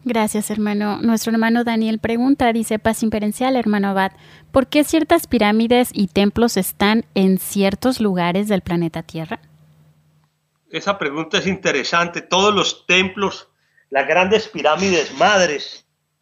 Gracias, hermano. Nuestro hermano Daniel pregunta, dice: paz imperencial, hermano Abad, ¿por qué ciertas pirámides y templos están en ciertos lugares del planeta Tierra? Esa pregunta es interesante. Todos los templos, las grandes pirámides madres,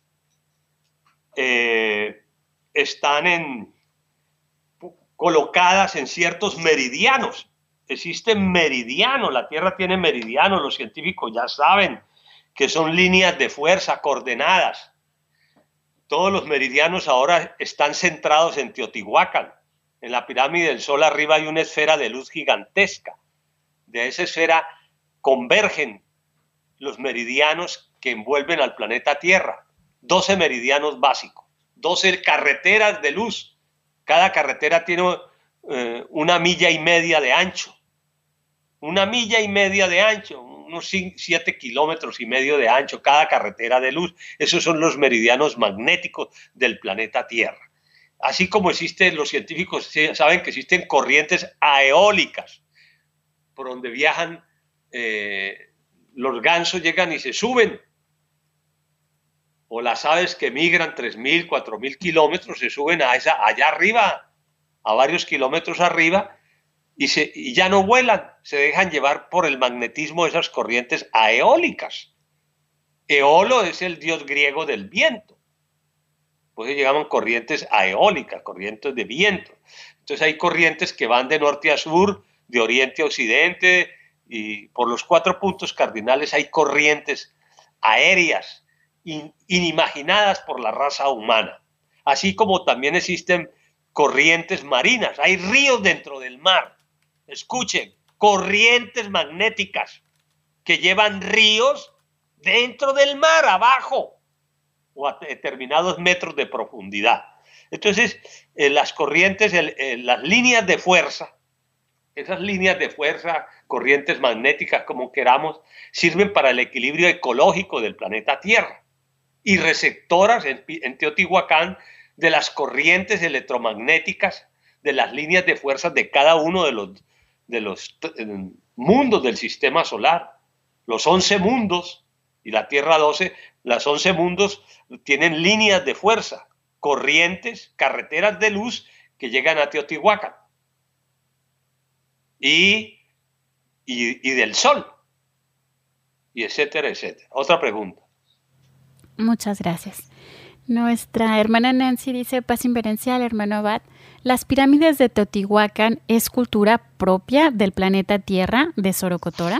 están colocadas en ciertos meridianos. Existen meridianos, la Tierra tiene meridianos, los científicos ya saben que son líneas de fuerza, coordenadas. Todos los meridianos ahora están centrados en Teotihuacán. En la pirámide del Sol arriba hay una esfera de luz gigantesca. De esa esfera convergen los meridianos que envuelven al planeta Tierra. 12 meridianos básicos, 12 carreteras de luz. Cada carretera tiene 1,5 millas de ancho. 1,5 millas de ancho, unos 7,5 kilómetros de ancho cada carretera de luz. Esos son los meridianos magnéticos del planeta Tierra. Así como existen, los científicos saben que existen corrientes eólicas por donde viajan, los gansos llegan y se suben, o las aves que migran 3,000, 4,000 kilómetros se suben allá arriba, a varios kilómetros arriba, y ya no vuelan, se dejan llevar por el magnetismo de esas corrientes eólicas. Eolo es el dios griego del viento, pues se llaman corrientes eólicas, corrientes de viento. Entonces hay corrientes que van de norte a sur, de oriente a occidente, y por los 4 puntos cardinales hay corrientes aéreas inimaginadas por la raza humana, así como también existen corrientes marinas, hay ríos dentro del mar. Escuchen, corrientes magnéticas que llevan ríos dentro del mar, abajo, o a determinados metros de profundidad. Entonces, las corrientes, las líneas de fuerza, esas líneas de fuerza, corrientes magnéticas, como queramos, sirven para el equilibrio ecológico del planeta Tierra, y receptoras en Teotihuacán de las corrientes electromagnéticas, de las líneas de fuerza de cada uno de los mundos del sistema solar. Los 11 mundos y la Tierra 12, las 11 mundos tienen líneas de fuerza, corrientes, carreteras de luz que llegan a Teotihuacán y del Sol, y etcétera, etcétera. Otra pregunta. Muchas gracias. Nuestra hermana Nancy dice: paz inverencial, hermano Abad, ¿las pirámides de Teotihuacán es cultura propia del planeta Tierra de Sorocotora?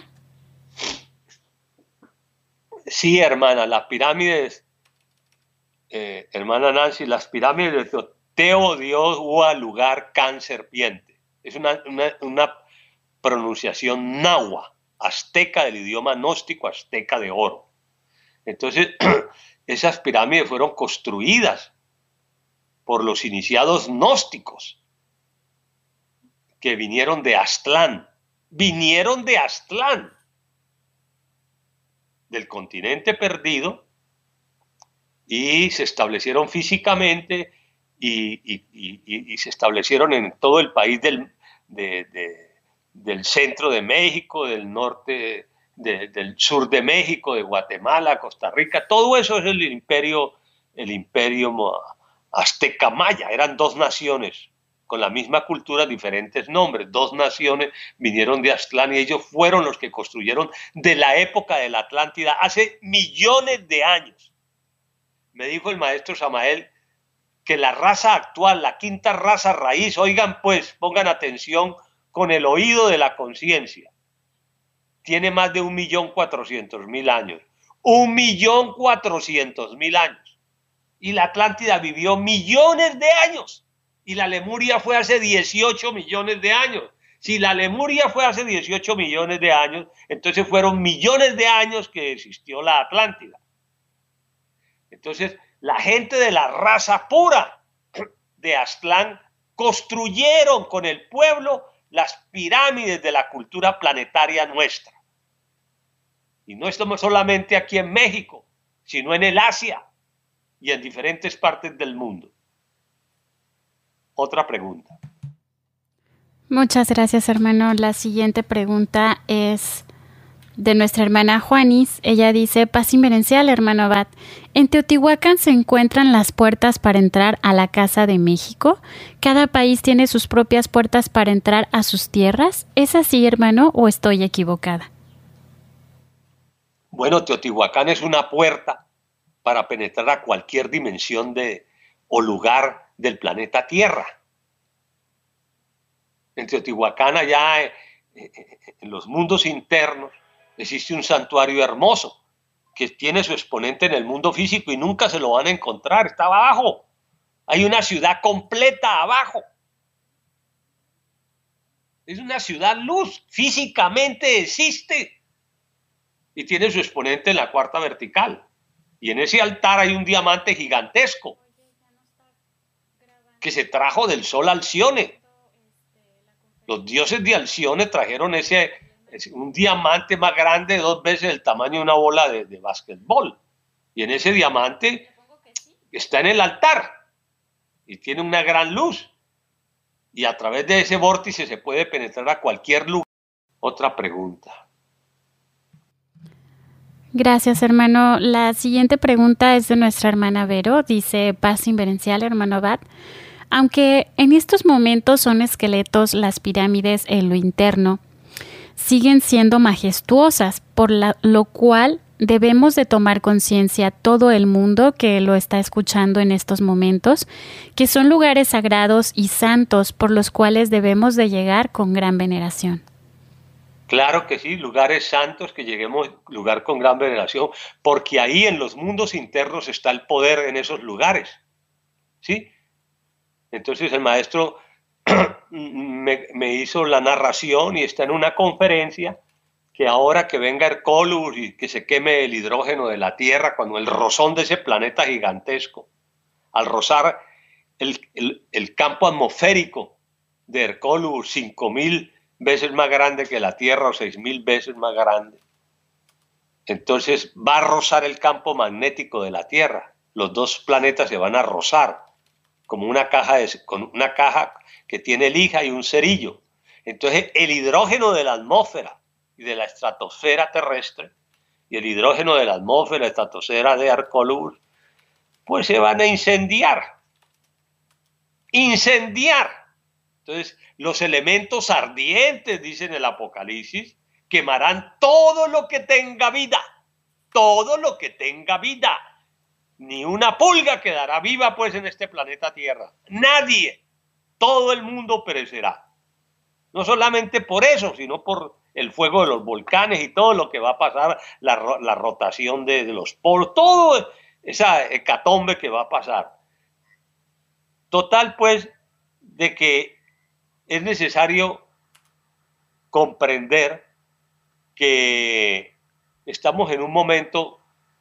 Sí, hermana, las pirámides, hermana Nancy, las pirámides de Teo dio Ua lugar can serpiente. Es una pronunciación náhuatl, azteca, del idioma gnóstico azteca de oro. Entonces, esas pirámides fueron construidas por los iniciados gnósticos que vinieron de Aztlán, del continente perdido, y se establecieron físicamente y se establecieron en todo el país del centro de México, del norte, del sur de México, de Guatemala, Costa Rica. Todo eso es el imperio azteca maya. Eran 2 naciones con la misma cultura, diferentes nombres. 2 naciones vinieron de Aztlán y ellos fueron los que construyeron de la época de la Atlántida hace millones de años. Me dijo el maestro Samael que la raza actual, la 5ª raza raíz, oigan pues, pongan atención con el oído de la conciencia, tiene más de 1.400.000 años. 1.400.000 años. Y la Atlántida vivió millones de años. Y la Lemuria fue hace 18 millones de años. Si la Lemuria fue hace 18 millones de años, entonces fueron millones de años que existió la Atlántida. Entonces, la gente de la raza pura de Aztlán construyeron con el pueblo las pirámides de la cultura planetaria nuestra. Y no estamos solamente aquí en México, sino en el Asia y en diferentes partes del mundo. Otra pregunta. Muchas gracias, hermano. La siguiente pregunta es: de nuestra hermana Juanis. Ella dice: paz inverencial, hermano Abad. En Teotihuacán se encuentran las puertas para entrar a la Casa de México. Cada país tiene sus propias puertas para entrar a sus tierras. ¿Es así, hermano, o estoy equivocada? Bueno, Teotihuacán es una puerta para penetrar a cualquier dimensión o lugar del planeta Tierra. En Teotihuacán, allá en los mundos internos, existe un santuario hermoso que tiene su exponente en el mundo físico y nunca se lo van a encontrar, está abajo. Hay una ciudad completa abajo. Es una ciudad luz, físicamente existe y tiene su exponente en la cuarta vertical. Y en ese altar hay un diamante gigantesco que se trajo del sol Alcione. Los dioses de Alcione trajeron un diamante más grande, 2 veces el tamaño de una bola de básquetbol. Y en ese diamante está en el altar y tiene una gran luz. Y a través de ese vórtice se puede penetrar a cualquier lugar. Otra pregunta. Gracias, hermano. La siguiente pregunta es de nuestra hermana Vero. Dice: paz inverencial, hermano Abad. Aunque en estos momentos son esqueletos las pirámides en lo interno, siguen siendo majestuosas, por lo cual debemos de tomar conciencia todo el mundo que lo está escuchando en estos momentos, que son lugares sagrados y santos por los cuales debemos de llegar con gran veneración. Claro que sí, lugares santos que lleguemos lugar con gran veneración, porque ahí en los mundos internos está el poder en esos lugares, ¿sí? Entonces el maestro me hizo la narración y está en una conferencia que ahora que venga Hercólubus y que se queme el hidrógeno de la Tierra, cuando el rozón de ese planeta gigantesco, al rozar el campo atmosférico de Hercólubus, 5.000 veces más grande que la Tierra o 6.000 veces más grande, entonces va a rozar el campo magnético de la Tierra. Los dos planetas se van a rozar como una caja que tiene lija y un cerillo. Entonces el hidrógeno de la atmósfera y de la estratosfera terrestre y el hidrógeno de la atmósfera y la estratosfera de Hercólubus pues se van a incendiar. Entonces los elementos ardientes, dice en el Apocalipsis, quemarán todo lo que tenga vida, ni una pulga quedará viva pues en este planeta Tierra, nadie, todo el mundo perecerá. No solamente por eso, sino por el fuego de los volcanes y todo lo que va a pasar, la rotación de los polos, todo esa hecatombe que va a pasar. Total pues de que es necesario comprender que estamos en un momento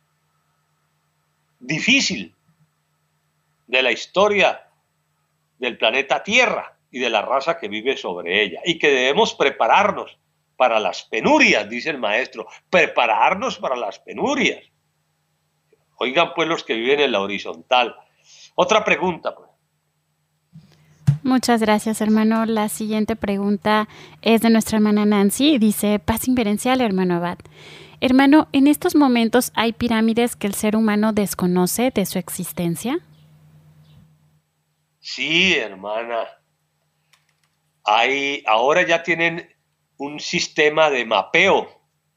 difícil de la historia del planeta Tierra y de la raza que vive sobre ella, y que debemos prepararnos para las penurias, dice el maestro, prepararnos para las penurias. Oigan pues los que viven en la horizontal. Otra pregunta pues. Muchas gracias, hermano. La siguiente pregunta es de nuestra hermana Nancy. Dice: paz inverencial, hermano Abad. Hermano, ¿en estos momentos hay pirámides que el ser humano desconoce de su existencia? Sí, hermana. Ahora ya tienen un sistema de mapeo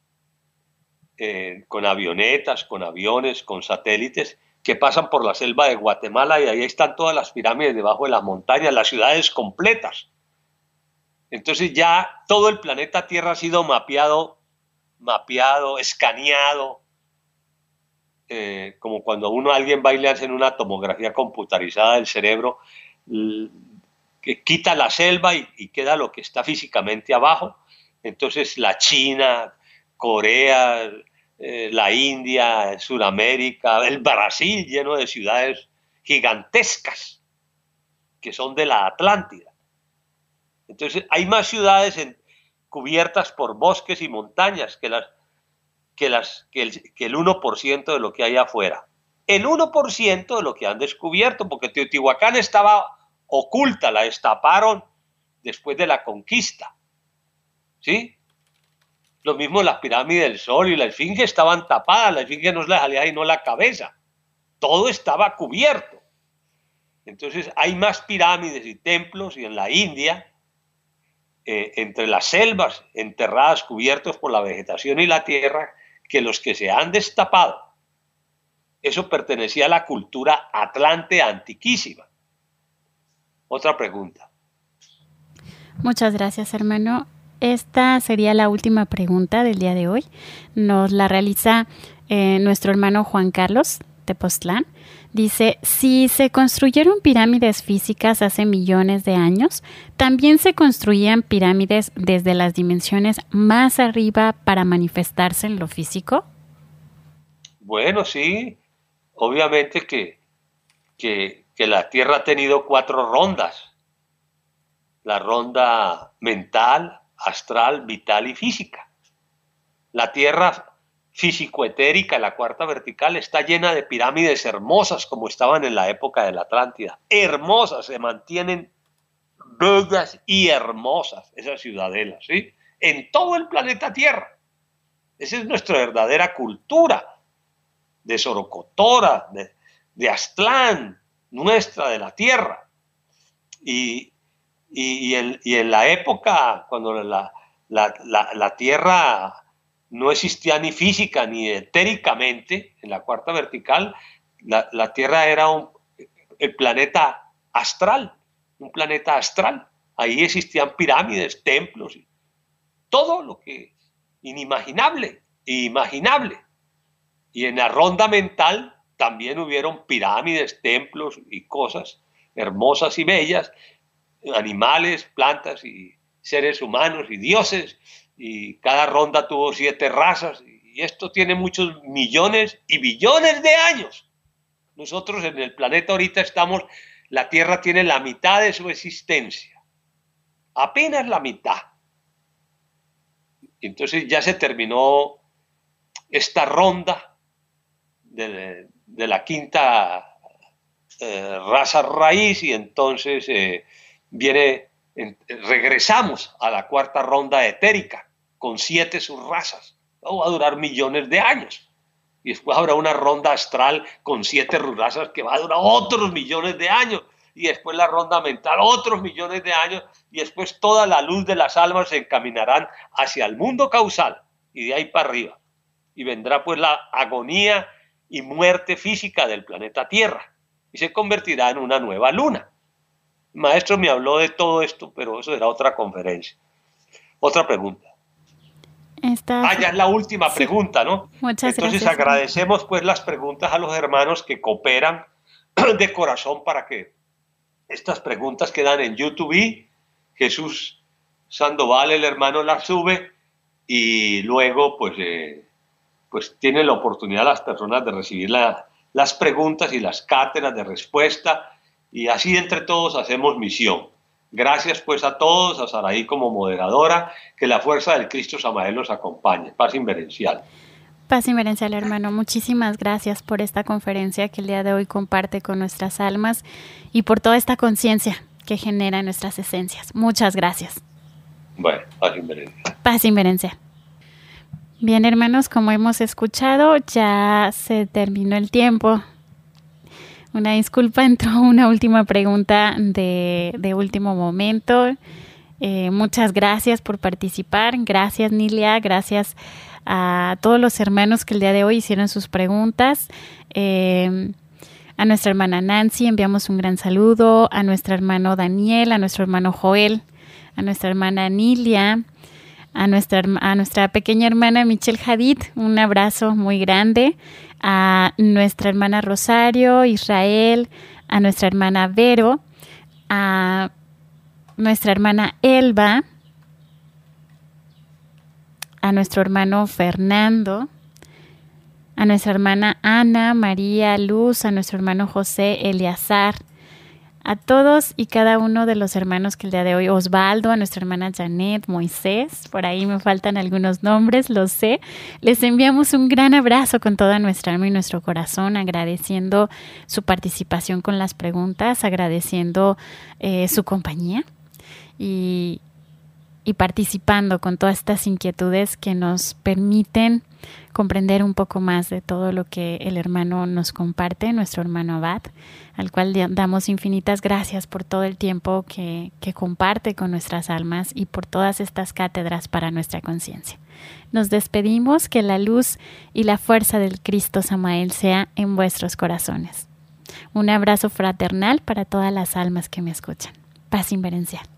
con avionetas, con aviones, con satélites que pasan por la selva de Guatemala y ahí están todas las pirámides debajo de las montañas, las ciudades completas. Entonces ya todo el planeta Tierra ha sido mapeado, escaneado, como cuando alguien va y le hacen una tomografía computarizada del cerebro, que quita la selva y queda lo que está físicamente abajo. Entonces la China, Corea, la India, Sudamérica, el Brasil lleno de ciudades gigantescas que son de la Atlántida. Entonces hay más ciudades cubiertas por bosques y montañas que el 1% de lo que hay afuera. El 1% de lo que han descubierto, porque Teotihuacán estaba oculta, la destaparon después de la conquista, ¿sí? Lo mismo las pirámides del Sol y la Esfinge estaban tapadas, la Esfinge no le salía sino la cabeza, todo estaba cubierto. Entonces hay más pirámides y templos y en la India, entre las selvas enterradas, cubiertos por la vegetación y la tierra, que los que se han destapado. Eso pertenecía a la cultura atlante antiquísima. Otra pregunta. Muchas gracias, hermano. Esta sería la última pregunta del día de hoy. Nos la realiza nuestro hermano Juan Carlos Tepoztlán. Dice, si se construyeron pirámides físicas hace millones de años, ¿también se construían pirámides desde las dimensiones más arriba para manifestarse en lo físico? Bueno, sí, obviamente que la Tierra ha tenido 4 rondas. La ronda mental, astral, vital y física. La Tierra físico-etérica, la 4ª vertical, está llena de pirámides hermosas como estaban en la época de la Atlántida. Hermosas, se mantienen bellas y hermosas esas ciudadelas, ¿sí? En todo el planeta Tierra. Esa es nuestra verdadera cultura de Sorocotora, de Aztlán, nuestra de la Tierra. Y en la época cuando la Tierra no existía ni física ni etéricamente, en la 4ª vertical, la Tierra era el planeta astral, un planeta astral. Ahí existían pirámides, templos, y todo lo que inimaginable e imaginable. Y en la ronda mental también hubieron pirámides, templos y cosas hermosas y bellas, animales, plantas y seres humanos y dioses, y cada ronda tuvo 7 razas, y esto tiene muchos millones y billones de años. Nosotros en el planeta ahorita la Tierra tiene la mitad de su existencia, apenas la mitad. Entonces ya se terminó esta ronda de la 5ª raza raíz, y entonces regresamos a la 4ª ronda etérica con 7 subrazas. Va a durar millones de años, y después habrá una ronda astral con 7 subrazas que va a durar otros millones de años, y después la ronda mental otros millones de años, y después toda la luz de las almas se encaminarán hacia el mundo causal y de ahí para arriba, y vendrá pues la agonía y muerte física del planeta Tierra y se convertirá en una nueva luna. El maestro me habló de todo esto, pero eso era otra conferencia. Otra pregunta. Ya es la última pregunta, ¿no? Muchas Entonces gracias. agradecemos pues las preguntas a los hermanos que cooperan de corazón para que estas preguntas quedan en YouTube. Jesús Sandoval, el hermano, las sube, y luego pues tienen la oportunidad las personas de recibir las preguntas y las cátedras de respuesta, y así entre todos hacemos misión. Gracias pues a todos, a Saraí como moderadora, que la fuerza del Cristo Samael los acompañe. Paz inverencial. Paz inverencial, hermano. Muchísimas gracias por esta conferencia que el día de hoy comparte con nuestras almas y por toda esta conciencia que genera en nuestras esencias. Muchas gracias. Bueno, paz inverencial. Paz inverencial. Bien, hermanos, como hemos escuchado, ya se terminó el tiempo. Una disculpa, entró una última pregunta de último momento. Muchas gracias por participar. Gracias, Nilia. Gracias a todos los hermanos que el día de hoy hicieron sus preguntas. A nuestra hermana Nancy enviamos un gran saludo. A nuestro hermano Daniel, a nuestro hermano Joel, a nuestra hermana Nilia, a nuestra pequeña hermana Michelle Hadid, un abrazo muy grande. A nuestra hermana Rosario, Israel, a nuestra hermana Vero, a nuestra hermana Elba, a nuestro hermano Fernando, a nuestra hermana Ana, María, Luz, a nuestro hermano José, Eleazar, a todos y cada uno de los hermanos que el día de hoy, Osvaldo, a nuestra hermana Janet, Moisés, por ahí me faltan algunos nombres, lo sé. Les enviamos un gran abrazo con toda nuestra alma y nuestro corazón, agradeciendo su participación con las preguntas, agradeciendo su compañía y y participando con todas estas inquietudes que nos permiten comprender un poco más de todo lo que el hermano nos comparte, nuestro hermano Abad, al cual damos infinitas gracias por todo el tiempo que comparte con nuestras almas y por todas estas cátedras para nuestra conciencia. Nos despedimos, que la luz y la fuerza del Cristo Samael sea en vuestros corazones. Un abrazo fraternal para todas las almas que me escuchan. Paz inverencial.